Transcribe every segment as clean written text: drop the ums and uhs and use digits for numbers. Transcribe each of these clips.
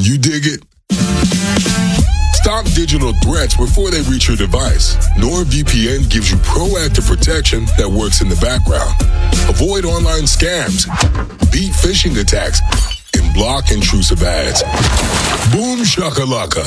You dig it? Stop digital threats before they reach your device. NordVPN gives you proactive protection that works in the background. Avoid online scams, beat phishing attacks, and block intrusive ads. Boom shakalaka.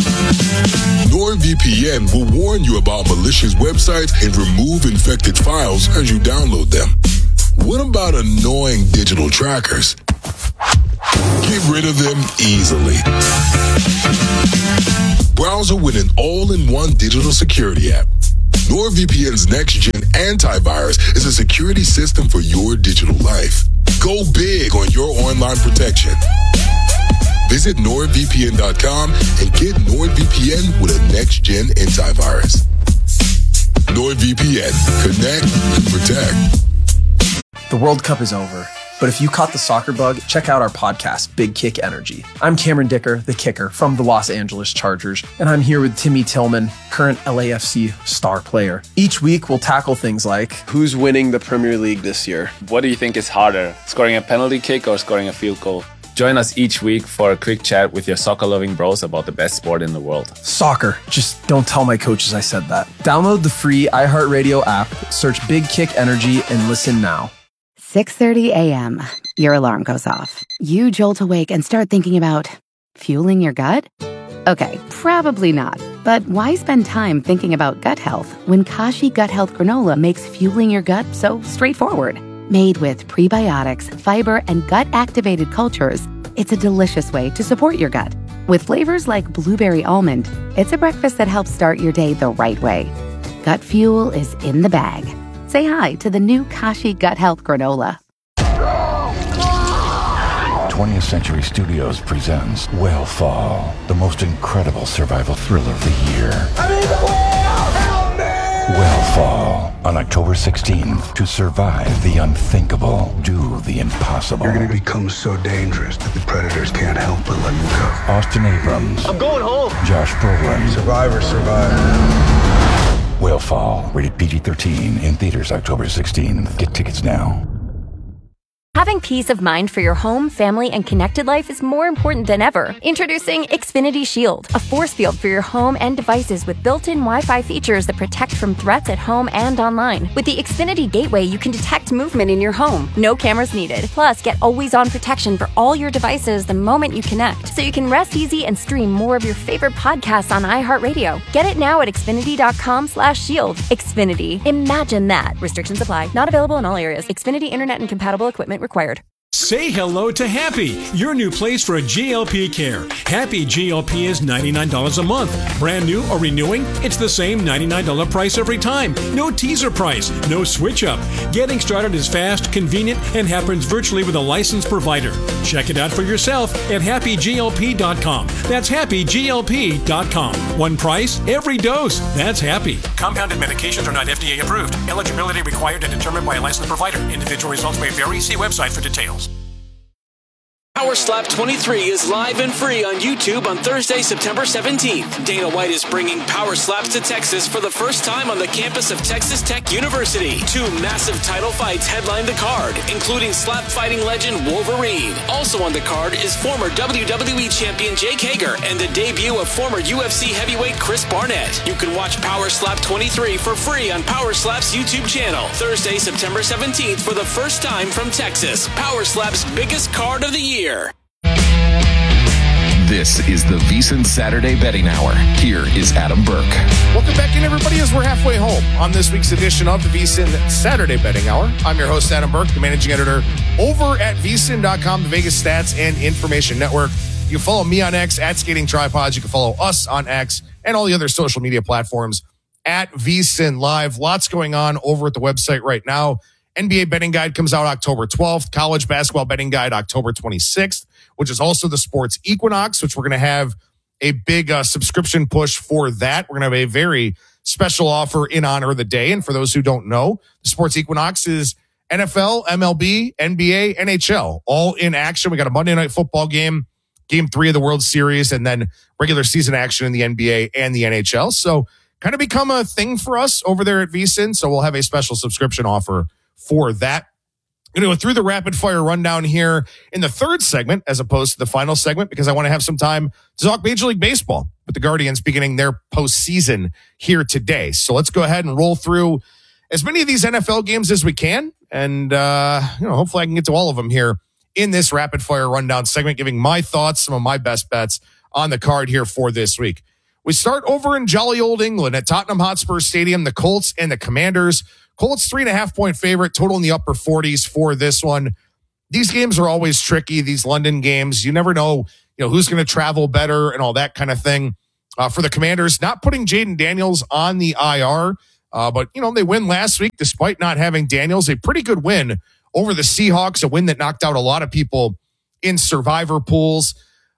NordVPN will warn you about malicious websites and remove infected files as you download them. What about annoying digital trackers? Get rid of them easily. Browser with an all-in-one digital security app. NordVPN's next-gen antivirus is a security system for your digital life. Go big on your online protection. Visit NordVPN.com and get NordVPN with a next-gen antivirus. NordVPN. Connect and protect. The World Cup is over, but if you caught the soccer bug, check out our podcast, Big Kick Energy. I'm Cameron Dicker, the kicker from the Los Angeles Chargers, and I'm here with Timmy Tillman, current LAFC star player. Each week, we'll tackle things like, who's winning the Premier League this year? What do you think is harder, scoring a penalty kick or scoring a field goal? Join us each week for a quick chat with your soccer-loving bros about the best sport in the world. Soccer. Just don't tell my coaches I said that. Download the free iHeartRadio app, search Big Kick Energy, and listen now. 6:30 a.m. Your alarm goes off. You jolt awake and start thinking about fueling your gut? Okay, probably not. But why spend time thinking about gut health when Kashi Gut Health Granola makes fueling your gut so straightforward? Made with prebiotics, fiber, and gut-activated cultures, it's a delicious way to support your gut. With flavors like blueberry almond, it's a breakfast that helps start your day the right way. Gut fuel is in the bag. Say hi to the new Kashi Gut Health Granola. 20th Century Studios presents Whale the most incredible survival thriller of the year. Whale on October 16th. To survive the unthinkable, do the impossible. You're going to become so dangerous that the predators can't help but let you go. Austin Abrams. I'm going home. Josh Brolin. Survivors survive. Whale, rated PG-13, in theaters October 16th. Get tickets now. Having peace of mind for your home, family, and connected life is more important than ever. Introducing Xfinity Shield, a force field for your home and devices with built-in Wi-Fi features that protect from threats at home and online. With the Xfinity Gateway, you can detect movement in your home. No cameras needed. Plus, get always-on protection for all your devices the moment you connect, so you can rest easy and stream more of your favorite podcasts on iHeartRadio. Get it now at Xfinity.com/shield. Xfinity. Imagine that. Restrictions apply. Not available in all areas. Xfinity Internet and compatible equipment required. Say hello to Happy, your new place for GLP care. Happy GLP is $99 a month. Brand new or renewing, it's the same $99 price every time. No teaser price, no switch up. Getting started is fast, convenient, and happens virtually with a licensed provider. Check it out for yourself at happyglp.com. That's happyglp.com. One price, every dose. That's Happy. Compounded medications are not FDA approved. Eligibility required and determined by a licensed provider. Individual results may vary. See website for details. Power Slap 23 is live and free on YouTube on Thursday, September 17th. Dana White is bringing Power Slaps to Texas for the first time on the campus of Texas Tech University. 2 massive title fights headline the card, including slap fighting legend Wolverine. Also on the card is former WWE champion Jake Hager and the debut of former UFC heavyweight Chris Barnett. You can watch Power Slap 23 for free on Power Slap's YouTube channel. Thursday, September 17th for the first time from Texas. Power Slap's biggest card of the year. This is the VSiN Saturday Betting Hour. Here is Adam Burke. Welcome back in, everybody, as we're halfway home on this week's edition of the VSiN Saturday Betting Hour. I'm your host, Adam Burke, the managing editor over at VSiN.com, the Vegas Stats and Information Network. You can follow me on X at Skating Tripods. You can follow us on X and all the other social media platforms at VSiN Live. Lots going on over at the website right now. NBA Betting Guide comes out October 12th. College Basketball Betting Guide October 26th, which is also the Sports Equinox, which we're going to have a big subscription push for that. We're going to have a very special offer in honor of the day. And for those who don't know, the Sports Equinox is NFL, MLB, NBA, NHL, all in action. We got a Monday Night Football game, Game 3 of the World Series, and then regular season action in the NBA and the NHL. So kind of become a thing for us over there at VSiN. So we'll have a special subscription offer for that. I'm going to go through the rapid fire rundown here in the third segment as opposed to the final segment because I want to have some time to talk Major League Baseball with the Guardians beginning their postseason here today. So let's go ahead and roll through as many of these NFL games as we can. And, hopefully I can get to all of them here in this rapid fire rundown segment, giving my thoughts, some of my best bets on the card here for this week. We start over in jolly old England at Tottenham Hotspur Stadium, the Colts and the Commanders. Colts 3.5-point favorite, total in the upper 40s for this one. These games are always tricky, these London games. You never know, who's going to travel better and all that kind of thing. For the Commanders, not putting Jaden Daniels on the IR, but they win last week despite not having Daniels. A pretty good win over the Seahawks, a win that knocked out a lot of people in survivor pools.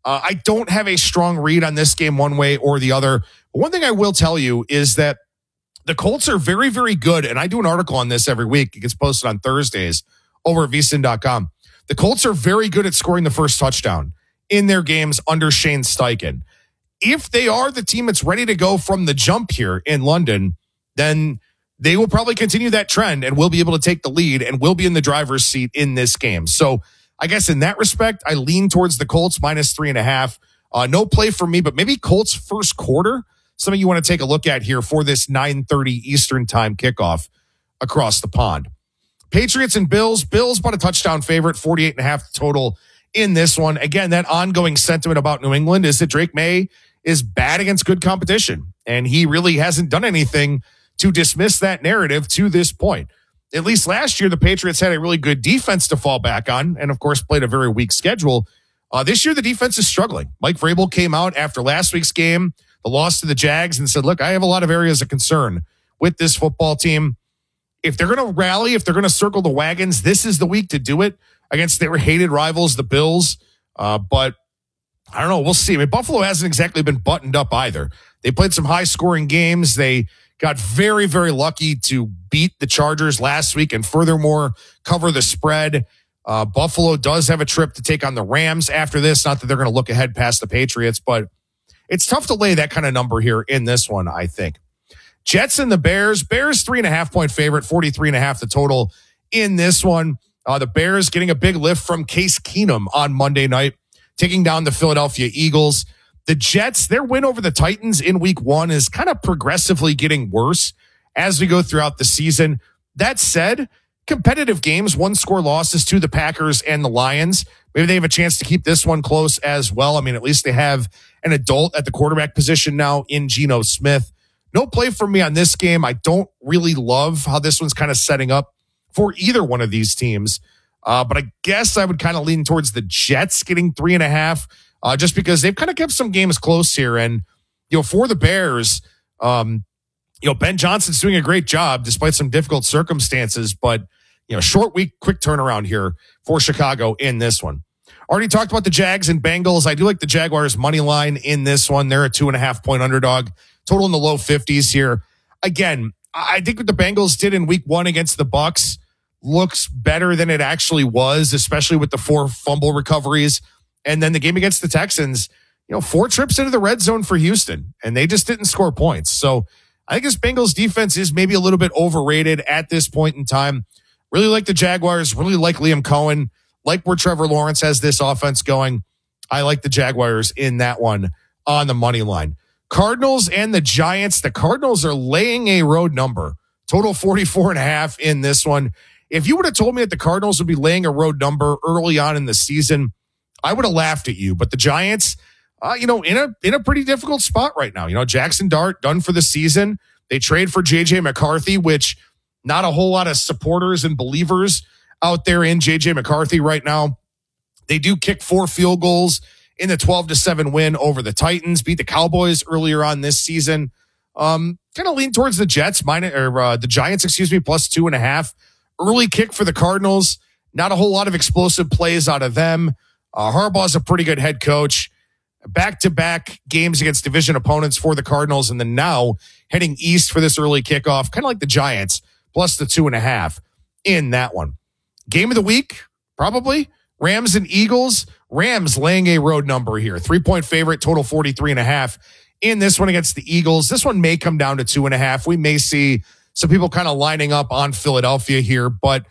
I don't have a strong read on this game one way or the other. But one thing I will tell you is that the Colts are very, very good, and I do an article on this every week. It gets posted on Thursdays over at vsin.com. The Colts are very good at scoring the first touchdown in their games under Shane Steichen. If they are the team that's ready to go from the jump here in London, then they will probably continue that trend and will be able to take the lead and will be in the driver's seat in this game. So I guess in that respect, I lean towards the Colts -3.5. No play for me, but maybe Colts first quarter. Some of you want to take a look at here for this 9:30 Eastern time kickoff across the pond. Patriots and Bills. Bills about a touchdown favorite, 48.5 total in this one. Again, that ongoing sentiment about New England is that Drake May is bad against good competition, and he really hasn't done anything to dismiss that narrative to this point. At least last year, the Patriots had a really good defense to fall back on, and of course played a very weak schedule. This year, the defense is struggling. Mike Vrabel came out after last week's game, the loss to the Jags, and said, look, I have a lot of areas of concern with this football team. If they're going to rally, if they're going to circle the wagons, this is the week to do it against their hated rivals, the Bills. But I don't know. We'll see. I mean, Buffalo hasn't exactly been buttoned up either. They played some high-scoring games. They got very, very lucky to beat the Chargers last week and furthermore cover the spread. Buffalo does have a trip to take on the Rams after this. Not that they're going to look ahead past the Patriots, but it's tough to lay that kind of number here in this one, I think. Jets and the Bears. Bears 3.5-point favorite, 43.5 the total in this one. The Bears getting a big lift from Case Keenum on Monday night, taking down the Philadelphia Eagles. The Jets, their win over the Titans in week 1 is kind of progressively getting worse as we go throughout the season. That said, competitive games, 1-score losses to the Packers and the Lions. Maybe they have a chance to keep this one close as well. I mean, at least they have an adult at the quarterback position now in Geno Smith. No play for me on this game. I don't really love how this one's kind of setting up for either one of these teams. But I guess I would kind of lean towards the Jets getting 3.5, just because they've kind of kept some games close here. And, for the Bears, Ben Johnson's doing a great job despite some difficult circumstances, but, short week, quick turnaround here for Chicago in this one. Already talked about the Jags and Bengals. I do like the Jaguars money line in this one. They're a 2.5-point underdog, total in the low 50s here. Again, I think what the Bengals did in week 1 against the Bucs looks better than it actually was, especially with the 4 fumble recoveries. And then the game against the Texans, 4 trips into the red zone for Houston, and they just didn't score points. So I think this Bengals defense is maybe a little bit overrated at this point in time. Really like the Jaguars, really like Liam Cohen, like where Trevor Lawrence has this offense going. I like the Jaguars in that one on the money line. Cardinals and the Giants. The Cardinals are laying a road number, total 44.5 in this one. If you would have told me that the Cardinals would be laying a road number early on in the season, I would have laughed at you. But the Giants, in a pretty difficult spot right now. Jackson Dart done for the season. They trade for J.J. McCarthy, which not a whole lot of supporters and believers out there in J.J. McCarthy right now. They do kick 4 field goals in the 12-7 win over the Titans, beat the Cowboys earlier on this season. Kind of lean towards the Giants, the Giants, plus 2.5. Early kick for the Cardinals. Not a whole lot of explosive plays out of them. Harbaugh's a pretty good head coach. Back-to-back games against division opponents for the Cardinals, and then now heading east for this early kickoff, kind of like the Giants, plus the 2.5 in that one. Game of the week, probably. Rams and Eagles. Rams laying a road number here. 3-point favorite, total 43.5 in this one against the Eagles. This one may come down to 2.5. We may see some people kind of lining up on Philadelphia here, but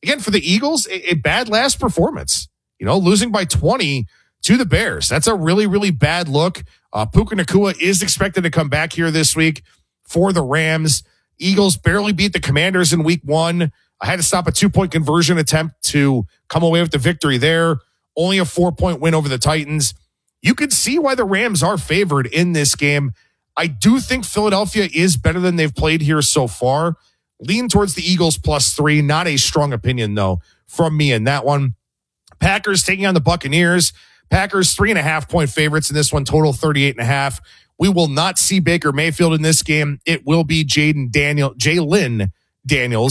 again, for the Eagles, a bad last performance. Losing by 20 to the Bears. That's a really, really bad look. Puka Nacua is expected to come back here this week for the Rams. Eagles barely beat the Commanders in week 1. I had to stop a 2-point conversion attempt to come away with the victory there. Only a 4-point win over the Titans. You could see why the Rams are favored in this game. I do think Philadelphia is better than they've played here so far. Lean towards the Eagles +3. Not a strong opinion, though, from me in that one. Packers taking on the Buccaneers. Packers 3.5-point favorites in this one, total 38.5. We will not see Baker Mayfield in this game. It will be Jalen Daniels